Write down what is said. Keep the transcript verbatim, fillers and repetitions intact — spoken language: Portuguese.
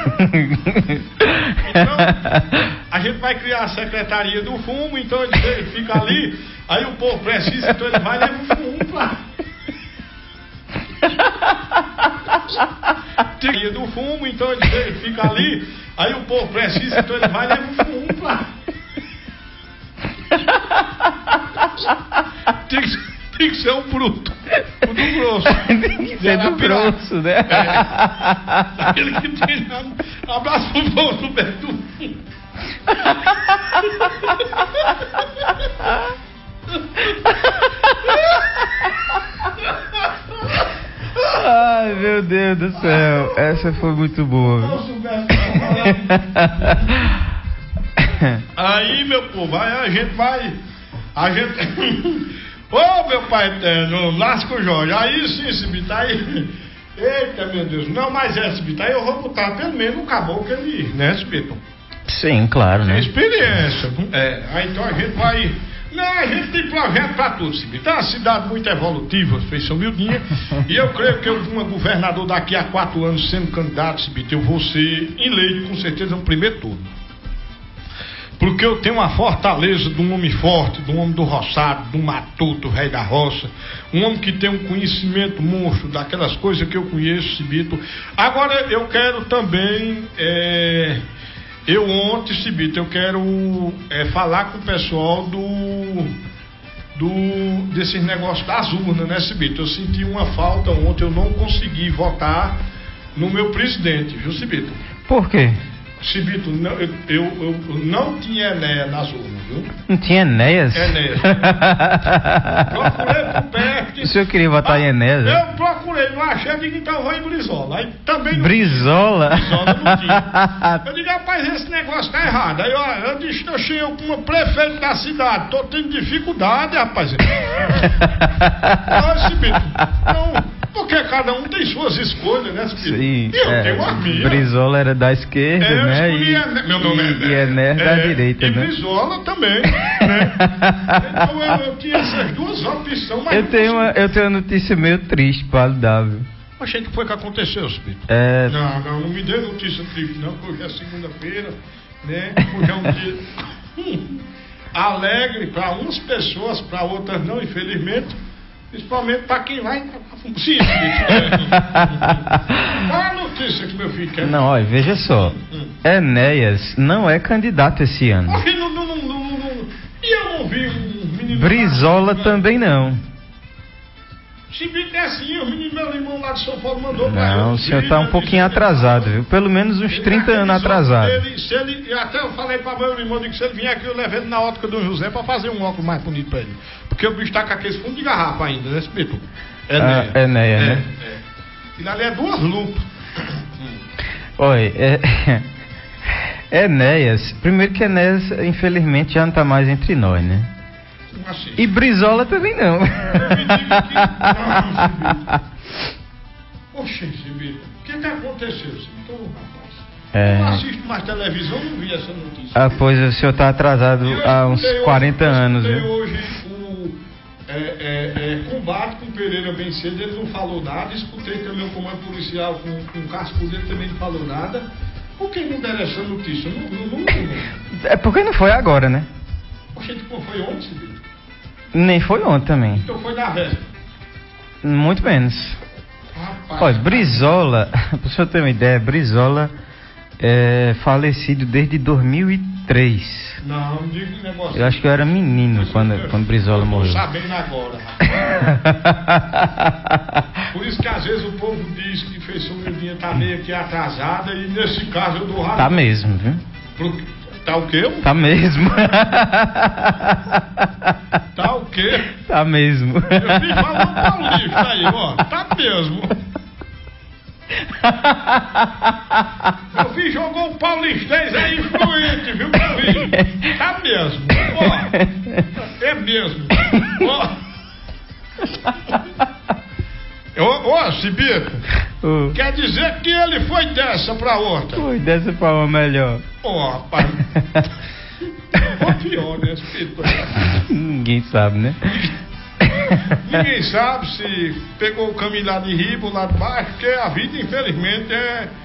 Então, a gente vai criar a Secretaria do Fumo, então ele, ele fica ali, aí o povo precisa, então ele vai levar o fumo pra... Secretaria do Fumo, então ele, ele fica ali, aí o povo precisa, então ele vai levar o fumo pra... Tem que, tem que ser um bruto, um do grosso. Tem que ser do grosso, né? É. Aquele que tem lá. Abraço pro povo do Beto. Ai, meu Deus do céu, essa foi muito boa. Aí, meu povo, aí a gente vai. A gente. Ô, oh, meu pai eterno, lasca o Jorge. Aí sim, esse bita aí. Eita, meu Deus. Não, mas esse bita aí eu vou botar pelo menos no caboclo ali, né, esse bita? Sim, claro, né? Tem experiência. É, aí então a gente vai. Não, a gente tem projeto pra tudo, Cibita. É uma cidade muito evolutiva, fez São Mildinha. E eu creio que eu, como governador daqui a quatro anos sendo candidato, Cibita, eu vou ser eleito com certeza no primeiro turno. Porque eu tenho uma fortaleza de um homem forte, de um homem do roçado, do matuto, rei da roça. Um homem que tem um conhecimento monstro daquelas coisas que eu conheço, Cibito. Agora eu quero também, é, eu ontem, Cibito, eu quero é, falar com o pessoal do, do desses negócios das urnas, né, Cibito? Eu senti uma falta ontem, eu não consegui votar no meu presidente, viu, Cibito? Por quê? Cibito, não, eu, eu, eu não tinha Enéas nas urnas, viu? Não tinha Enéas? Enéas. Procurei por perto. O senhor queria votar ah, em Enéas? Eu procurei, não achei, eu digo, então eu vou em Brizola. Aí também não Brizola? Tinha. Brizola não tinha. Eu digo, rapaz, esse negócio tá errado. Aí eu, eu disse, eu cheguei como prefeito da cidade, tô tendo dificuldade, rapaz. Não, Cibito, não. Porque cada um tem suas escolhas, né, Cibito? Sim, e eu é, tenho a minha. Brizola era da esquerda, é, né? Eu escolhi, e, meu nome é e, e Enéas da é, direita, e né? E Brizola também, né? Então eu, eu tinha essas duas opções, mas eu tenho uma, eu tenho uma notícia meio triste para lhe dar, viu? Achei que foi que aconteceu, Cibito. É... Não, não, não me dê notícia triste, não, porque hoje é segunda-feira, né? Hoje é um dia hum, alegre para umas pessoas, para outras não, infelizmente. Principalmente para quem vai. Sim, qual é a notícia que meu filho quer? Não, olha, veja só. Hum. Enéas não é candidato esse ano. Não, não, não, não, não. E eu não vi um menino. Brizola lá, também não. Se vier assim, o menino, meu irmão lá de São Paulo mandou não, pra ele. Não, o senhor está um pouquinho atrasado, viu? Pelo menos uns trinta anos atrasado. Ele, se ele, até eu falei para meu irmão que se ele vier aqui, eu levo ele na ótica do José para fazer um óculos mais bonito para ele. Porque o bicho está com aqueles fundos de garrafa ainda, né, Cibito? Enéia. Ah, Enéia, é, né? É. E ali é duas lupas. Olha, é, Enéas, primeiro que Enéas, infelizmente, já não está mais entre nós, né? Assim. E Brizola também não. Poxa, Cibito, o que que aconteceu, Cibito, rapaz? É... Eu não assisto mais televisão, não vi essa notícia. Ah, pois o senhor está atrasado há uns quarenta hoje, anos, viu? viu? Hoje o é, é, é, combate com Pereira bem cedo, ele não falou nada. Escutei também o comando policial com, com o Casco dele, também não falou nada. Por que não deram essa notícia? Não, não, não, não. É porque não foi agora, né? Poxa, tipo, foi ontem, Cibito? Nem foi ontem também. Então foi na véspera. Muito menos. Rapaz, olha, Brizola, para o senhor ter uma ideia, Brizola é falecido desde dois mil e três. Não, não digo negócio. Eu acho que eu era menino quando, eu, quando Brizola morreu. Estou sabendo agora. Por isso que às vezes o povo diz que fez São Mildinha tá meio que atrasada, e nesse caso eu dou razão. Tá mesmo, viu? Pro... Tá o quê? Tá mesmo. Tá o quê? Tá mesmo. Eu fiz falando paulista aí, ó. Tá mesmo. Meu filho jogou um paulistês aí influente, viu, meu filho? Tá mesmo. Ó. É mesmo. Ó. Ô, ô, Cibito, uh. quer dizer que ele foi dessa pra outra? Foi dessa pra uma melhor. Ó, oh, rapaz. Ou pior, né, Cibito? Ninguém sabe, né? Ninguém sabe se pegou o caminho lá de riba ou lá de baixo, porque a vida, infelizmente, é